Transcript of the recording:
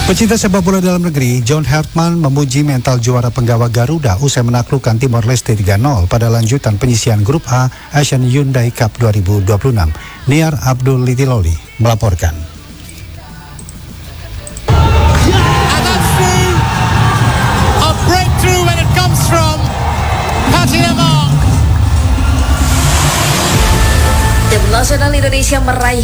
Pecinta sepak bola dalam negeri, John Hartman memuji mental juara penggawa Garuda usai menaklukkan Timor Leste 3-0 pada lanjutan penyisian Grup A Asian Hyundai Cup 2026. Niar Abdul Litiloli melaporkan. Tim nasional Indonesia meraih